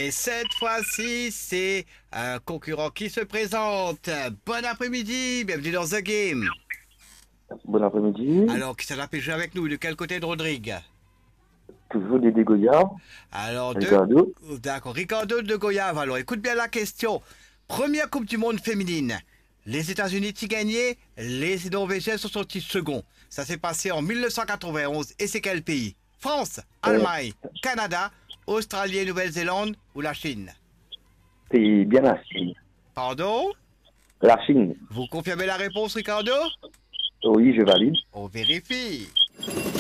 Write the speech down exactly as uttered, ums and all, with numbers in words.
Et cette fois-ci, c'est un concurrent qui se présente. Bon après-midi, bienvenue dans The Game. Bon après-midi. Alors, qui s'appelle jouer avec nous? De quel côté de Rodrigue? Toujours des Goyard. Alors, de... Ricardo. D'accord, Ricardo de Goyave. Alors, écoute bien la question. Première Coupe du Monde féminine. Les États-Unis ont gagné, les Norvégiens sont sortis seconds. Ça s'est passé en mille neuf cent quatre-vingt-onze. Et c'est quel pays? France, Allemagne, Canada, Australie, Nouvelle-Zélande ou la Chine? C'est bien la Chine. Pardon? La Chine. Vous confirmez la réponse, Ricardo? Oui, je valide. On vérifie.